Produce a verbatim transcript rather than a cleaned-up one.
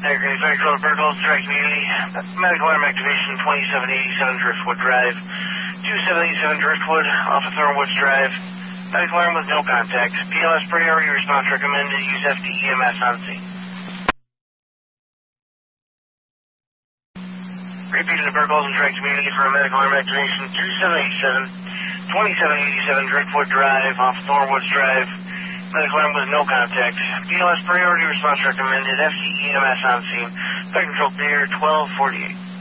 Aggregate Control, Burgles, Direct Community. Medical alarm activation, twenty-seven eighty-seven Driftwood Drive. twenty-seven eighty-seven Driftwood, off of Thornwoods Drive. Medical alarm with no contact. P L S priority response recommended. Use F D E M S on scene. Repeated to Burgles and Direct Community for a medical alarm activation, twenty-seven eighty-seven, twenty-seven eighty-seven Driftwood Drive, off of Thornwoods Drive. Medical alarm with no contact. P L S priority response recommended. F D E M S on scene. Flight control clear, twelve forty-eight.